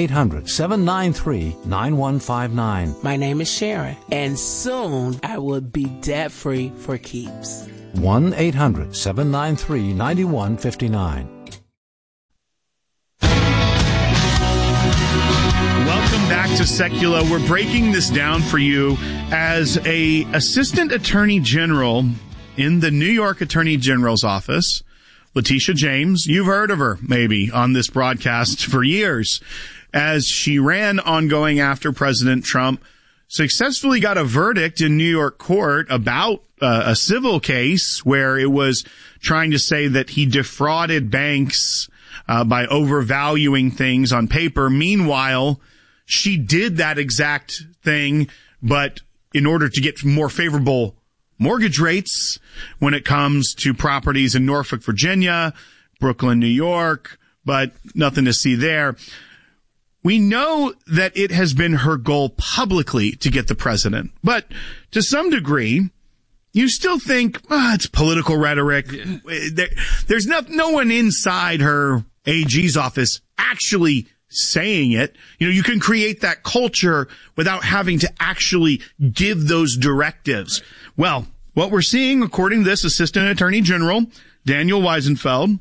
1-800-793-9159. My name is Sharon, and soon I will be debt-free for keeps. 1-800-793-9159. Welcome back to Seculo. We're breaking this down for you as a assistant attorney general in the New York Attorney General's office. Letitia James, you've heard of her maybe on this broadcast for years, as she ran on going after President Trump, successfully got a verdict in New York court about a civil case where it was trying to say that he defrauded banks by overvaluing things on paper. Meanwhile, she did that exact thing, but in order to get more favorable mortgage rates when it comes to properties in Norfolk, Virginia, Brooklyn, New York, but nothing to see there. We know that it has been her goal publicly to get the president, but to some degree, you still think, it's political rhetoric. There's no one inside her AG's office actually saying it. You know, you can create that culture without having to actually give those directives. Well, what we're seeing, according to this Assistant Attorney General, Daniel Weisenfeld,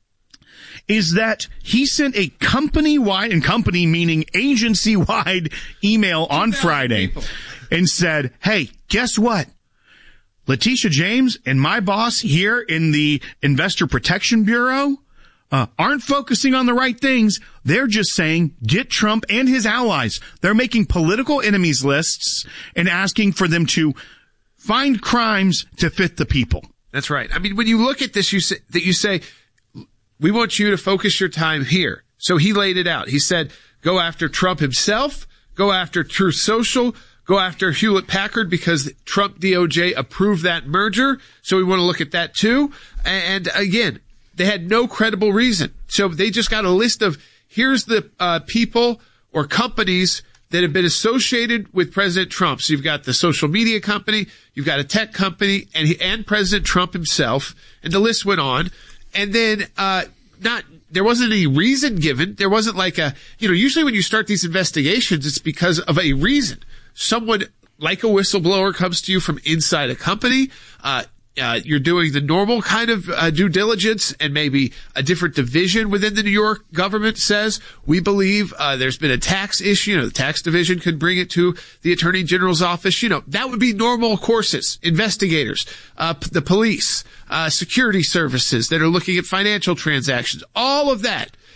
is that he sent a company-wide, and company meaning agency-wide, email on Friday and said, hey, guess what? Letitia James and my boss here in the Investor Protection Bureau aren't focusing on the right things. They're just saying, get Trump and his allies. They're making political enemies lists and asking for them to find crimes to fit the people. That's right. I mean, when you look at this, you say, we want you to focus your time here. So he laid it out. He said, go after Trump himself, go after Truth Social, go after Hewlett Packard because Trump DOJ approved that merger. So we want to look at that too. And again, they had no credible reason. So they just got a list of, here's the people or companies that have been associated with President Trump. So you've got the social media company, you've got a tech company, and President Trump himself, and the list went on. And then there wasn't any reason given. There wasn't like usually when you start these investigations, it's because of a reason. Someone like a whistleblower comes to you from inside a company. You're doing the normal kind of due diligence, and maybe a different division within the New York government says, we believe there's been a tax issue. The tax division could bring it to the Attorney General's office. That would be normal courses. Investigators, the police, security services that are looking at financial transactions, all of that.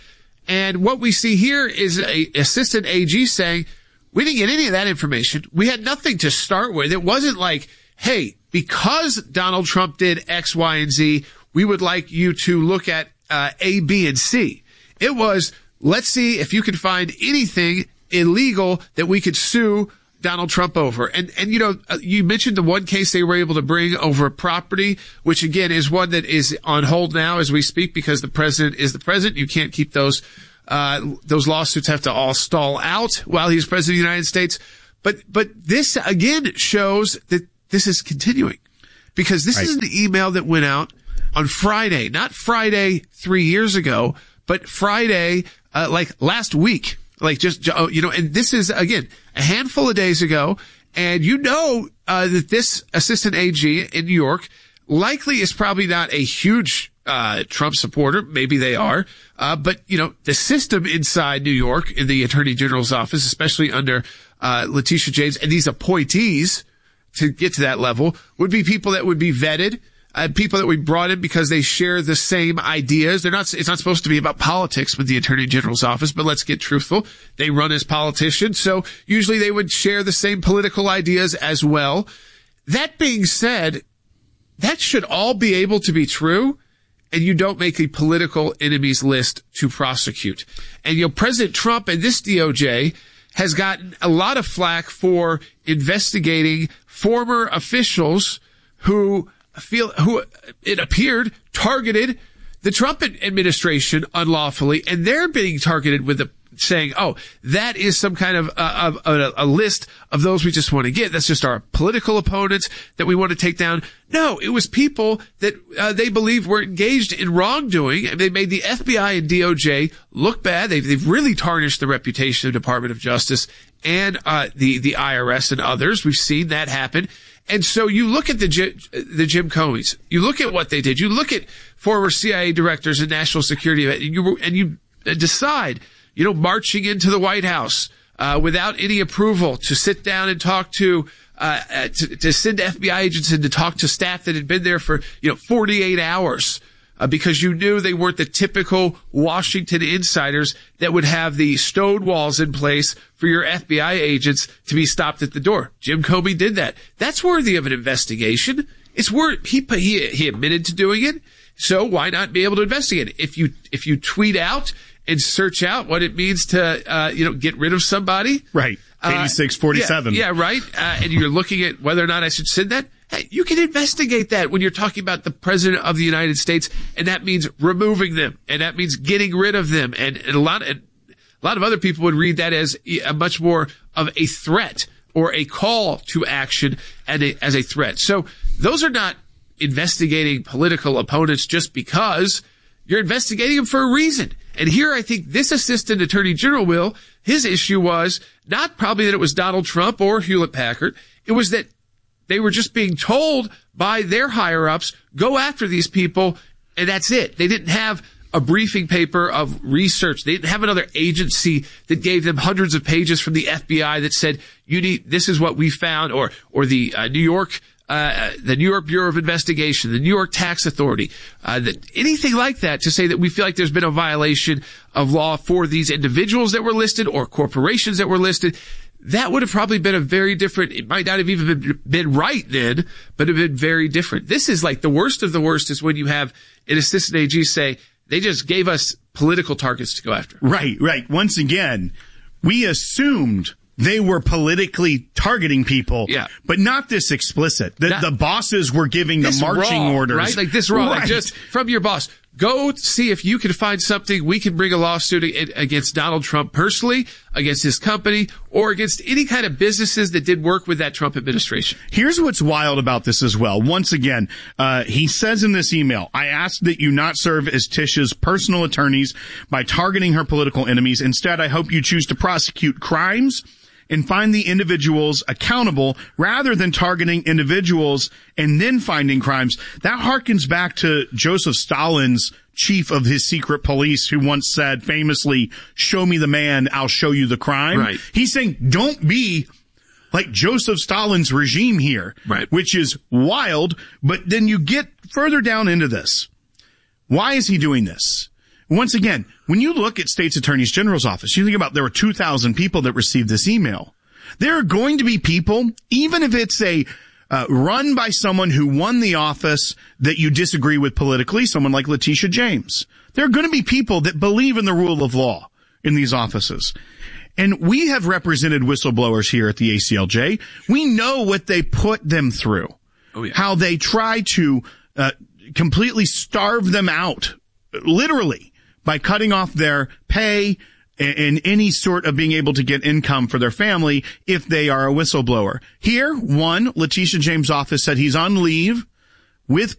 And what we see here is a assistant AG saying, we didn't get any of that information. We had nothing to start with. It wasn't like, hey, because Donald Trump did X, Y, and Z, we would like you to look at A, B, and C. It was, let's see if you can find anything illegal that we could sue Donald Trump over. And you know, you mentioned the one case they were able to bring over property, which again is one that is on hold now as we speak because the president is the president. You can't keep those lawsuits have to all stall out while he's president of the United States. But this again shows that this is continuing because this is the email that went out on Friday, not Friday 3 years ago, but Friday, like last week. Like just, you know, and this is, again, a handful of days ago. And you know, that this assistant AG in New York likely is probably not a huge, Trump supporter. Maybe they are. But, you know, the system inside New York in the Attorney General's office, especially under, Letitia James and these appointees to get to that level would be people that would be vetted. People that we brought in because they share the same ideas. It's not supposed to be about politics with the Attorney General's office, but let's get truthful. They run as politicians, so usually they would share the same political ideas as well. That being said, that should all be able to be true, and you don't make a political enemies list to prosecute. And, you know, President Trump and this DOJ has gotten a lot of flack for investigating former officials who it appered targeted the Trump administration unlawfully, and they're being targeted with saying, oh, that is some kind of a list of those we just want to get. That's just our political opponents that we want to take down. No, it was people that they believed were engaged in wrongdoing, and they made the FBI and DOJ look bad. They've really tarnished the reputation of the Department of Justice and the IRS and others. We've seen that happen. And so you look at the Jim Comeys, you look at what they did, you look at former CIA directors and national security, and you decide, you know, marching into the White House without any approval to sit down and talk to send FBI agents in to talk to staff that had been there for 48 hours. Because you knew they weren't the typical Washington insiders that would have the stone walls in place for your FBI agents to be stopped at the door. Jim Comey did that. That's worthy of an investigation. It's he admitted to doing it. So why not be able to investigate it? If you tweet out and search out what it means to, get rid of somebody. Right. 8647. Yeah, right. And you're looking at whether or not I should send that. Hey, you can investigate that when you're talking about the president of the United States, and that means removing them, and that means getting rid of them, and a lot of other people would read that as a much more of a threat or a call to action as a threat. So those are not investigating political opponents just because you're investigating them for a reason. And here I think this assistant attorney general his issue was not probably that it was Donald Trump or Hewlett Packard. It was that they were just being told by their higher-ups, go after these people, and that's it. They didn't have a briefing paper of research. They didn't have another agency that gave them hundreds of pages from the FBI that said, this is what we found, or the New York Bureau of Investigation, the New York Tax Authority, anything like that to say that we feel like there's been a violation of law for these individuals that were listed or corporations that were listed. That would have probably been it might not have even been right then, but it would have been very different. This is like the worst of the worst is when you have an assistant AG say, they just gave us political targets to go after. Right. Once again, we assumed they were politically targeting people, but not this explicit. The bosses were giving the marching orders. Right? Like this raw, like just from your boss. Go see if you can find something. We can bring a lawsuit against Donald Trump personally, against his company, or against any kind of businesses that did work with that Trump administration. Here's what's wild about this as well. Once again, he says in this email, I ask that you not serve as Tish's personal attorneys by targeting her political enemies. Instead, I hope you choose to prosecute crimes and find the individuals accountable rather than targeting individuals and then finding crimes. That harkens back to Joseph Stalin's chief of his secret police who once said famously, show me the man, I'll show you the crime. Right. He's saying don't be like Joseph Stalin's regime here, which is wild. But then you get further down into this. Why is he doing this? Once again, when you look at State's Attorney's General's office, you think about there were 2,000 people that received this email. There are going to be people, even if it's a run by someone who won the office that you disagree with politically, someone like Letitia James. There are going to be people that believe in the rule of law in these offices. And we have represented whistleblowers here at the ACLJ. We know what they put them through. Oh, yeah. How they try to completely starve them out, literally, by cutting off their pay and any sort of being able to get income for their family if they are a whistleblower. Here, Letitia James' office said he's on leave with